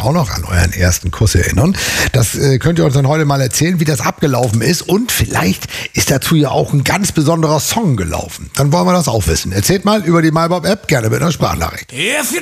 auch noch an euren ersten Kuss erinnern. Das könnt ihr uns dann heute mal erzählen, wie das abgelaufen ist. Und vielleicht ist dazu ja auch ein ganz besonderer Song gelaufen. Dann wollen wir das auch wissen. Erzählt mal über die MyBob-App, gerne mit einer Sprachnachricht. If you